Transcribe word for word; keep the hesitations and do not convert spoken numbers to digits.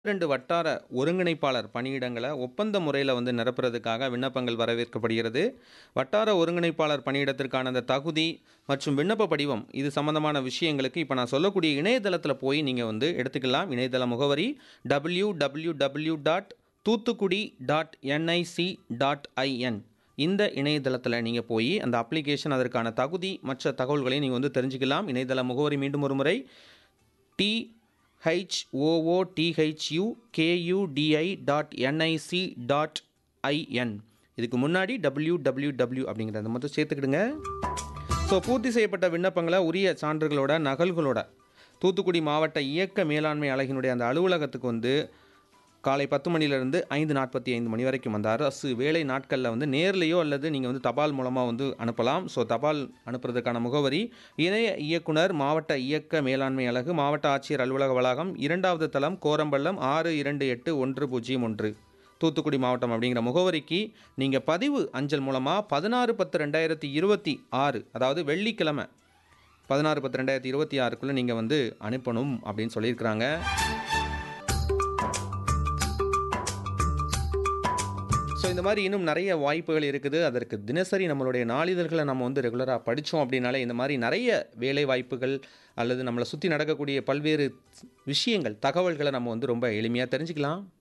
இரண்டு வட்டார ஒருங்கிணைப்பாளர் பணியிடங்களை ஒப்பந்த முறையில் வந்து நிரப்புறதுக்காக விண்ணப்பங்கள் வரவேற்கப்படுகிறது. வட்டார ஒருங்கிணைப்பாளர் பணியிடத்திற்கான அந்த தகுதி மற்றும் விண்ணப்ப படிவம் இது சம்பந்தமான விஷயங்களுக்கு இப்போ நான் சொல்லக்கூடிய இணையதளத்தில் போய் நீங்கள் வந்து எடுத்துக்கலாம். இணையதள முகவரி W W W dot Thoothukudi dot NIC dot IN. இந்த இணையதளத்தில் நீங்கள் போய் அந்த அப்ளிகேஷன் அதற்கான தகுதி மற்ற தகவல்களையும் நீங்கள் வந்து தெரிஞ்சுக்கலாம். இணையதள முகவரி மீண்டும் ஒரு முறை D ஹெச்ஓஓடிஹெச்யூகேயூடிஐ dot NIC dot IN. இதுக்கு முன்னாடி டபிள்யூ டபிள்யூ டபிள்யூ அப்படிங்கிறத மட்டும் சேர்த்துக்கிடுங்க. ஸோ பூர்த்தி செய்யப்பட்ட விண்ணப்பங்களை உரிய சான்றுகளோட நகல்களோட தூத்துக்குடி மாவட்ட இயக்க மேலாண்மை அலகினுடைய அந்த அலுவலகத்துக்கு வந்து காலை பத்து மணிலேருந்து ஐந்து நாற்பத்தி ஐந்து மணி வரைக்கும் அந்த அரசு வேலை நாட்களில் வந்து நேர்லையோ அல்லது நீங்கள் வந்து தபால் மூலமாக வந்து அனுப்பலாம். ஸோ தபால் அனுப்புறதுக்கான முகவரி இணைய இயக்குனர் மாவட்ட இயக்க மேலாண்மை அலகு மாவட்ட ஆட்சியர் அலுவலக வளாகம் இரண்டாவது தளம் கோரம்பள்ளம் ஆறு இரண்டு எட்டு ஒன்று பூஜ்ஜியம் ஒன்று தூத்துக்குடி மாவட்டம் அப்படிங்கிற முகவரிக்கு நீங்கள் பதிவு அஞ்சல் மூலமாக பதினாறு பத்து ரெண்டாயிரத்தி இருபத்தி ஆறு அதாவது வெள்ளிக்கிழமை பதினாறு பத்து ரெண்டாயிரத்தி இருபத்தி ஆறுக்குள்ளே நீங்கள் வந்து அனுப்பணும் அப்படின்னு சொல்லியிருக்கிறாங்க. ஸோ இந்த மாதிரி இன்னும் நிறைய வாய்ப்புகள் இருக்குது. அதற்கு தினசரி நம்மளுடைய நாளிதழ்களை நம்ம வந்து ரெகுலராக படித்தோம் அப்படின்னாலே இந்த மாதிரி நிறைய வேலை வாய்ப்புகள் அல்லது நம்மளை சுற்றி நடக்கக்கூடிய பல்வேறு விஷயங்கள் தகவல்களை நம்ம வந்து ரொம்ப எளிமையாக தெரிஞ்சுக்கலாம்.